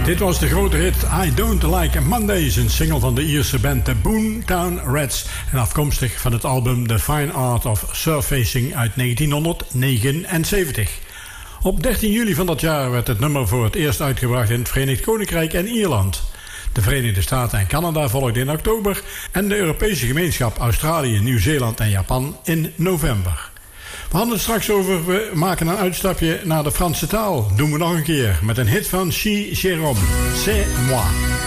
Dit was de grote hit I Don't Like Mondays, een single van de Ierse band The Boomtown Rats en afkomstig van het album The Fine Art of Surfacing uit 1979. Op 13 juli van dat jaar werd het nummer voor het eerst uitgebracht in het Verenigd Koninkrijk en Ierland. De Verenigde Staten en Canada volgden in oktober en de Europese gemeenschap Australië, Nieuw-Zeeland en Japan in november. We hadden het straks over, we maken een uitstapje naar de Franse taal. Doen we nog een keer met een hit van Chi Jérôme, C'est moi.